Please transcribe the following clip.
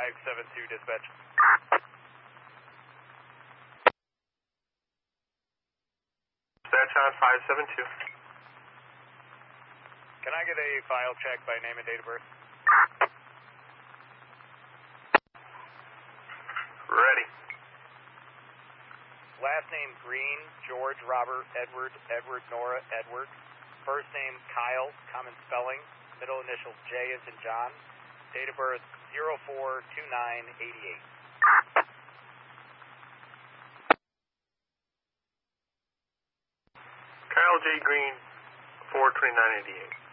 572 dispatch. Dispatch on 572. Can I get a file check by name and date of birth? Ready. Last name Green, George, Robert, Edward, Edward, Nora, Edward. First name Kyle, common spelling. Middle initials J as in John. Date of birth 04/29/88. Kyle J. Green, 4/29/88.